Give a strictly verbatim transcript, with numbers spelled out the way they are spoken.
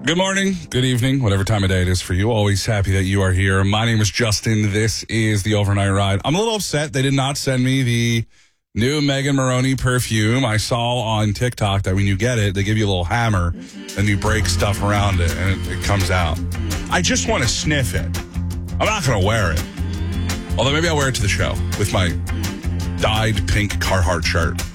Good morning, good evening, whatever time of day it is for you. Always happy that you are here. My name is Justin. This is the Overnight Ride. I'm a little upset they did not send me the new Megan Moroney perfume. I saw on TikTok that when you get it, they give you a little hammer and you break stuff around it and it, it comes out. I just want to sniff it. I'm not going to wear it. Although maybe I'll wear it to the show with my dyed pink Carhartt shirt.